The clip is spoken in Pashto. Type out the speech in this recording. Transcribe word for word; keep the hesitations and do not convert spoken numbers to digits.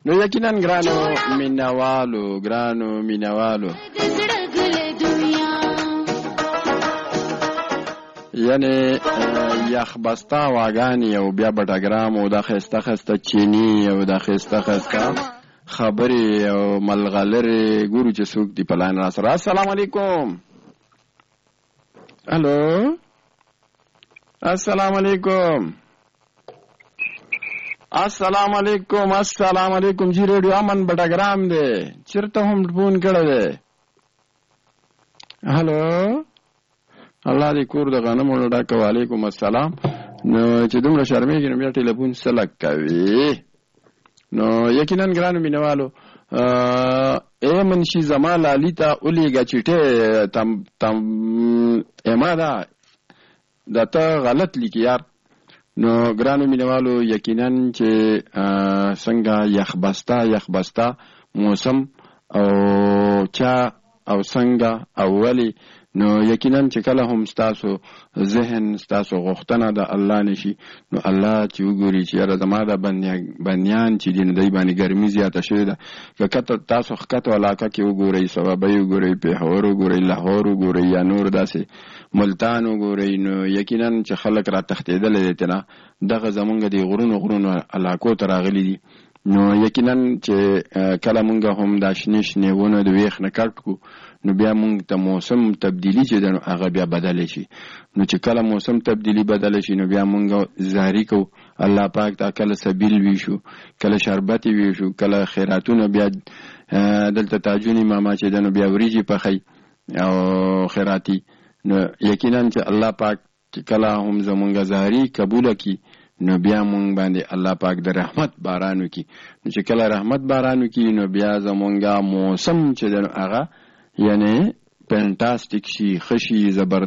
نو یقینا ګرانو مینوالو ګرانو مینوالو یعنی یخ بستا واغانی او بیا بټاګرام او د خسته خسته چینی او د خسته خسته خبري او ملغلره ګورو چې څوک دی په لاین را سره. السلام علیکم. الو السلام علیکم. السلام علیکم. السلام علیکم. جی ریډیو امن بټاګرام دی چیرته هم فون کړی دی. هلو الله دې کور د غنمو ډک. وعلیکم السلام. نو چې دومره شرمېږي نو بیا ټلیفون سلک کوي. نو یقینا ګرانو مینوالو اے منشي زما لالی ته اولیږه چیټې تم تم اما دا دا ته غلط لیکي یار. نو ګرانو مینوالو یقینا چې څنګه یخ بستا یخ بستا موسم او چا او څنګه او ولی نو یقینا چې کله هم ستاسو ذهن ستاسو غوښتنه د الله نشي نو الله چې وګوري چې یاره زما د بنیان چې دي نو دی باندې ګرمي زیاته شوې ده. که کته تاسو ښکته علاقه کې وګورئ سبابۍ وګورئ پېښور وګورئ لاهور وګورئ یا نور داسې ملتان وګورئ نو یقینا چې خلک را تښتېدلی دی تېنه دغه زمونږ د غرونو غرونو علاقو ته راغلي دي. نو یقینا چې کله مونږ هم دا شنې شنې ونه د ویښ نه کټ کړو نو بیا مونږ ته موسم تبدیلی چې ده نو هغه بیا بدلی شي. نو چې کله موسم تبدیلی بدلی شي نو بیا مونږ زاری کو الله پاک ته کله سبیل ویشو کله شربت ویشو کله خیراتونه بیا دلته تاجونی ماما چې ده نو بیا وریجې پخی او خیراتی. نو یقینا چې الله پاک چې کله هم زمونږ زاری قبوله کی نو بیا مونږ باندې الله پاک د رحمت بارانو کی. نو چې کله رحمت بارانو کی نو بیا زمونږ موسم چې ده نو هغه یعنی پینټاستیک شي خشي زبردست